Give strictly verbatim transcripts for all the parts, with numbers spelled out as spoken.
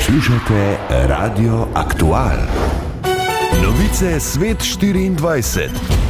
Poslušate Radio Aktual. Novice Svet štiriindvajset.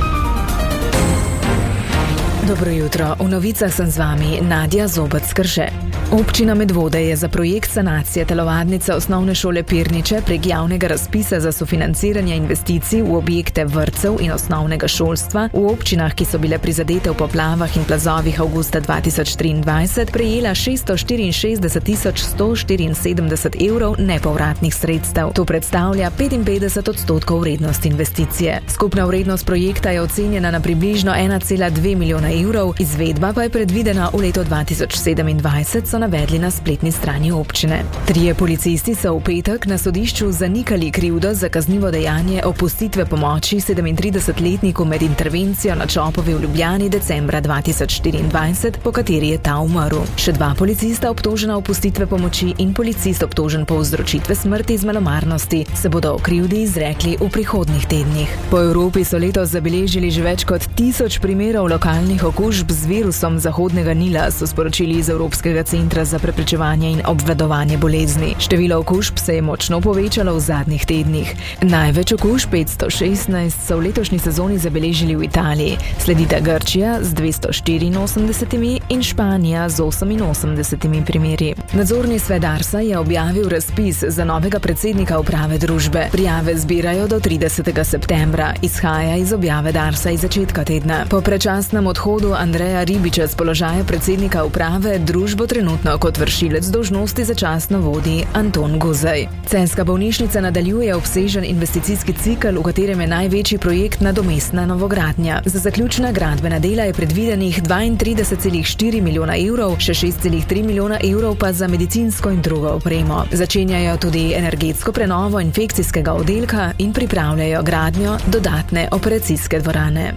Dobro jutro, v novicah sem z vami Nadja Zobec-Krše. Občina Medvode je za projekt sanacije telovadnice osnovne šole Pirniče prek javnega razpisa za sofinanciranje investicij v objekte vrtcev in osnovnega šolstva v občinah, ki so bile prizadete v poplavah in plazovih avgusta dva tisoč triindvajset, prejela šeststo štiriinšestdeset tisoč sto štiriinsedemdeset evrov nepovratnih sredstev. To predstavlja petinpetdeset odstotkov vrednosti investicije. Skupna vrednost projekta je ocenjena na približno ena cela dve milijona evrov, izvedba pa je predvidena v letu dva tisoč sedemindvajset, so navedli na spletni strani občine. Trije policisti so v petek na sodišču zanikali krivdo za kaznivo dejanje opustitve pomoči sedemintridesetletniku med intervencijo na Čopovi v Ljubljani decembra dva tisoč štiriindvajset, po kateri je ta umrl. Še dva policista obtožena opustitve pomoči in policist obtožen povzročitve smrti iz malomarnosti se bodo o krivdi izrekli v prihodnjih tednih. Po Evropi so letos zabeležili že več kot tisoč primerov lokalnih okužb z virusom Zahodnega Nila, so sporočili iz Evropskega centra za preprečevanje in obvladovanje bolezni. Število okužb se je močno povečalo v zadnjih tednih. Največ okužb, petsto šestnajst, so v letošnji sezoni zabeležili v Italiji, sledita Grčija z dvesto štiriinosemdesetimi in Španija z oseminosemdesetimi primeri. Nadzorni svet Darsa je objavil razpis za novega predsednika uprave družbe. Prijave zbirajo do tridesetega septembra, izhaja iz objave Darsa iz začetka tedna. Po predčasnem odhodu Andreja Ribiča z položaja predsednika uprave družbo trenutno kot vršilec dolžnosti začasno vodi Anton Guzej. Celjska bolnišnica nadaljuje obsežen investicijski cikel, v katerem je največji projekt nadomestna novogradnja. Za zaključna gradbena dela je predvidenih dvaintrideset celih štiri milijona evrov, še šest celih tri milijona evrov pa za medicinsko in drugo opremo. Začenjajo tudi energetsko prenovo infekcijskega oddelka in pripravljajo gradnjo dodatne operacijske dvorane.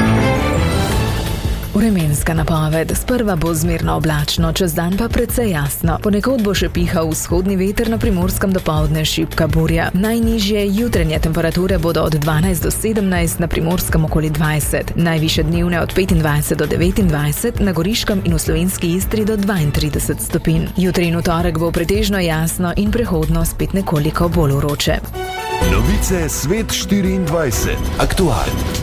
Vremenska napoved. Sprva bo zmerno oblačno, čez dan pa precej jasno. Ponekod bo še pihal vzhodni veter, na Primorskem dopoldne šibka burja. Najnižje jutranje temperature bodo od dvanajst do sedemnajst, na Primorskem okoli dvajset. Najvišje dnevne od petindvajset do devetindvajset, na Goriškem in v Slovenski Istri do dvaintrideset stopinj. Jutri in v torek bo pretežno jasno in prehodno spet nekoliko bolj vroče. Novice Svet štiriindvajset. Aktual.